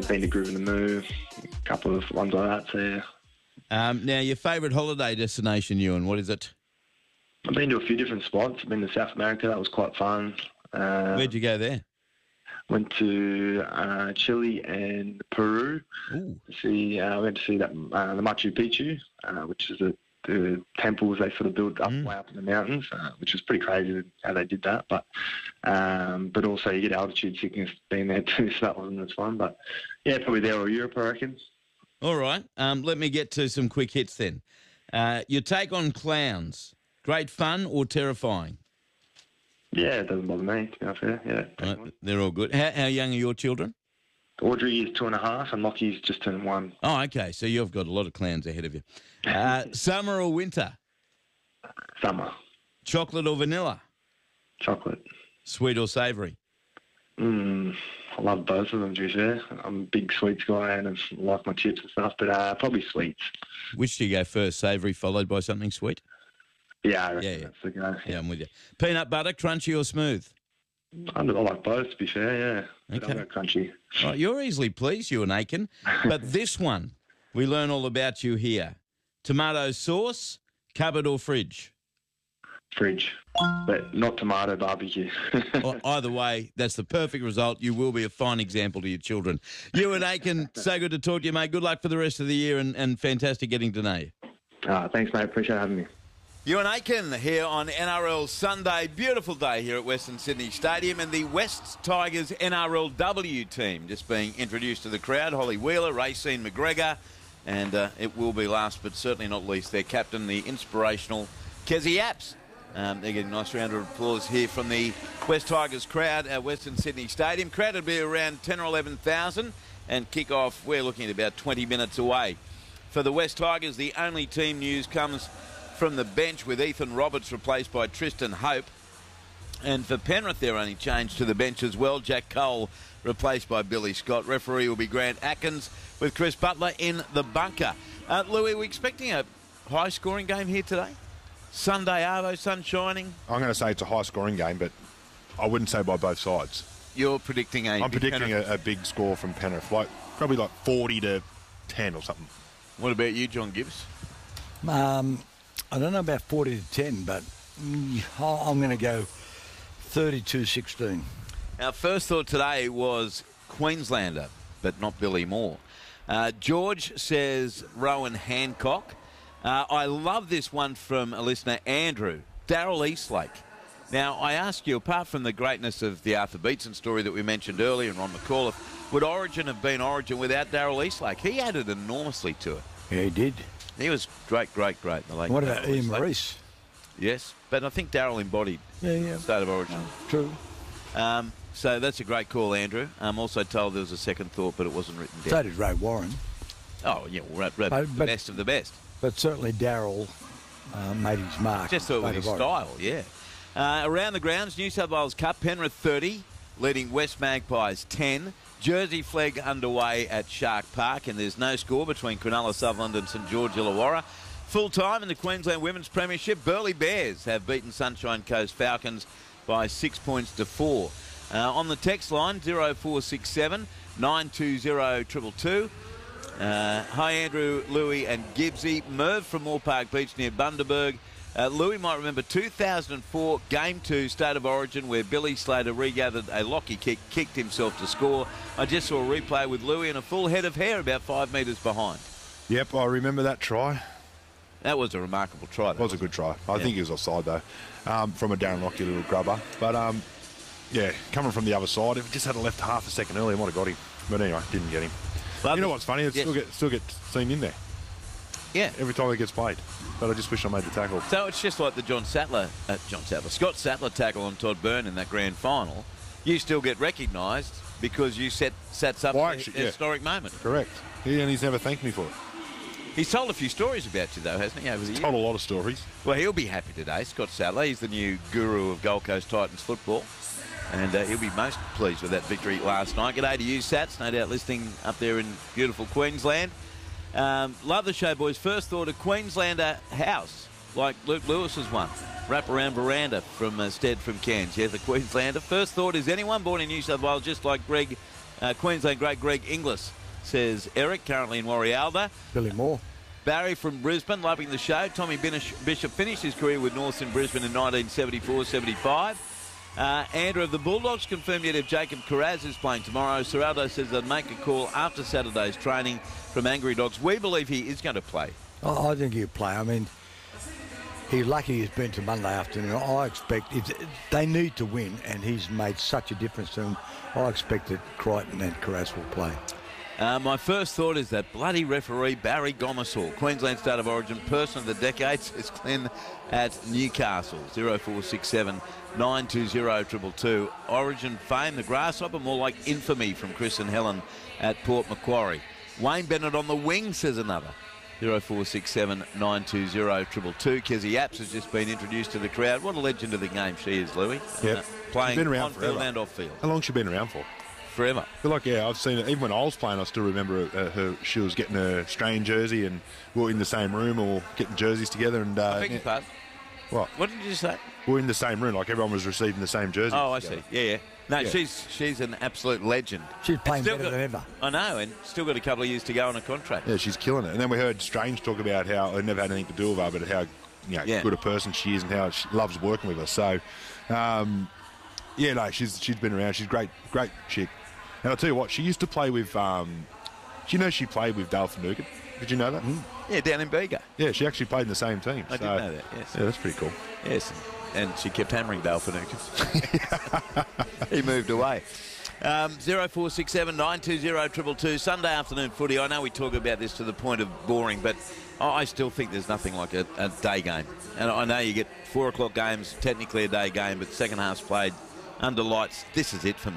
been to Groove in the Moo, a couple of ones like that. So yeah. Now, your favourite holiday destination, Ewan, what is it? I've been to a few different spots. I've been to South America. That was quite fun. Where'd you go there? Went to Chile and Peru. Ooh. We went to see that the Machu Picchu, which is the temples they sort of built up way up in the mountains, which was pretty crazy how they did that. But also you get altitude sickness being there too, so that wasn't as fun. But yeah, probably there or Europe, I reckon. All right. Let me get to some quick hits then. Your take on clowns: great fun or terrifying? Yeah, it doesn't bother me, to be fair. Yeah, Right, they're all good. How young are your children? Audrey is 2.5 and Lockie's just turned 1. Oh, okay. So you've got a lot of clowns ahead of you. Summer or winter? Summer. Chocolate or vanilla? Chocolate. Sweet or savoury? I love both of them, to be fair. I'm a big sweets guy and I like my chips and stuff, but probably sweets. Which do you go first, savoury followed by something sweet? Yeah, I reckon that's the go. Yeah, I'm with you. Peanut butter, crunchy or smooth? I like both, to be fair, yeah. But Okay. I'll go crunchy. Right, you're easily pleased, Ewan Aiken. But this one, we learn all about you here. Tomato sauce, cupboard or fridge? Fridge. But not tomato barbecue. Well, either way, that's the perfect result. You will be a fine example to your children. Ewan Aiken, so good to talk to you, mate. Good luck for the rest of the year and fantastic getting to know you. Thanks, mate. Appreciate having me. Ewan Aiken here on NRL Sunday. Beautiful day here at Western Sydney Stadium, and the West Tigers NRLW team just being introduced to the crowd. Holly Wheeler, Racine McGregor, and it will be last but certainly not least their captain, the inspirational Kezie Apps. They're getting a nice round of applause here from the West Tigers crowd at Western Sydney Stadium. Crowd will be around 10 or 11,000, and kick-off, we're looking at about 20 minutes away. For the West Tigers, the only team news comes from the bench, with Ethan Roberts replaced by Tristan Hope. And for Penrith, their only change to the bench as well, Jack Cole replaced by Billy Scott. Referee will be Grant Atkins, with Chris Butler in the bunker. Louis, we're expecting a high-scoring game here today? Sunday arvo, sun shining. I'm going to say it's a high-scoring game, but I wouldn't say by both sides. You're predicting I'm predicting a big score from Penrith, probably 40-10 or something. What about you, John Gibbs? I don't know about 40-10, but I'm going to go 32-16. Our first thought today was Queenslander, but not Billy Moore. George says Rowan Hancock. I love this one from a listener, Andrew. Daryl Eastlake. Now, I ask you, apart from the greatness of the Arthur Beetson story that we mentioned earlier and Ron McAuliffe, would Origin have been Origin without Daryl Eastlake? He added enormously to it. Yeah, he did. He was great. The late What about Daryl Ian Eastlake. Maurice? Yes, but I think Daryl embodied State of Origin. True. So that's a great call, Andrew. I'm also told there was a second thought, but it wasn't written down. So did Ray Warren. Oh, yeah, well, the best of the best. But certainly Daryl made his mark. Just thought with his style, yeah. Around the grounds, New South Wales Cup, Penrith 30, leading West Magpies 10. Jersey flag underway at Shark Park, and there's no score between Cronulla Sutherland and St George Illawarra. Full time in the Queensland Women's Premiership, Burleigh Bears have beaten Sunshine Coast Falcons by 6 points to 4. On the text line, 0467 920 222. Hi, Andrew, Louis and Gibbsy. Merv from Moore Park Beach near Bundaberg. Louis might remember 2004 Game 2 State of Origin, where Billy Slater regathered a Lockie kick, kicked himself to score. I just saw a replay with Louis and a full head of hair about 5 metres behind. Yep, I remember that try. That was a remarkable try. It was a good try. I think he was offside, though, from a Darren Lockyer little grubber. But, yeah, coming from the other side, if he just had left half a second earlier, might have got him. But anyway, didn't get him. You know what's funny? It still gets seen in there. Yeah. Every time he gets played. But I just wish I made the tackle. So it's just like the Scott Sattler tackle on Todd Byrne in that grand final. You still get recognised because you sets up a historic moment. Correct. And he's never thanked me for it. He's told a few stories about you, though, hasn't he, over the years? Told a lot of stories. Well, he'll be happy today, Scott Sattler. He's the new guru of Gold Coast Titans football. And he'll be most pleased with that victory last night. G'day to you, Sats. No doubt listening up there in beautiful Queensland. Love the show, boys. First thought, a Queenslander house, like Luke Lewis's one. Wraparound veranda from Stead from Cairns. Yeah, the Queenslander. First thought, is anyone born in New South Wales just like Queensland great Greg Inglis says Eric, currently in Warrialda. Billy Moore. Barry from Brisbane, loving the show. Tommy Bishop finished his career with Norths in Brisbane in 1974-75. Andrew of the Bulldogs confirmed yet if Jacob Carraz is playing tomorrow. Seraldo says they'd make a call after Saturday's training from Angry Dogs. We believe he is going to play. I think he'll play. I mean, he's lucky he's been to Monday afternoon. I expect they need to win, and he's made such a difference to them. I expect that Crichton and Carraz will play. My first thought is that bloody referee Barry Gomersall, Queensland State of Origin Person of the Decade, says Glenn at Newcastle. 0467 920 222. Origin fame, the grasshopper, more like infamy from Chris and Helen at Port Macquarie. Wayne Bennett on the wing, says another. 0467 920 222. Kezzy Apps has just been introduced to the crowd. What a legend of the game she is, Louis. Yep. Playing on field and off field. How long has she been around for? Forever. I feel like, I've seen it. Even when I was playing, I still remember her. She was getting a Australian jersey, and we were in the same room, or getting jerseys together. And I beg your pardon? What did you say? We were in the same room, like everyone was receiving the same jersey. Oh, I together. see. Yeah. No, she's an absolute legend. She's playing better than ever. I know, and still got a couple of years to go on a contract. Yeah, she's killing it. And then we heard Strange talk about how it never had anything to do with her, but how good a person she is and how she loves working with us. So, she's been around. She's great chick. And I'll tell you what, she used to play with, she played with Dale Finucane. Did you know that? Mm. Yeah, down in Bega. Yeah, she actually played in the same team. I did know that, yes. Yeah, that's pretty cool. Yes, and she kept hammering Dale Finucane. He moved away. 0467 920 222. Sunday afternoon footy. I know we talk about this to the point of boring, but I still think there's nothing like a day game. And I know you get 4 o'clock games, technically a day game, but second half's played under lights. This is it for me.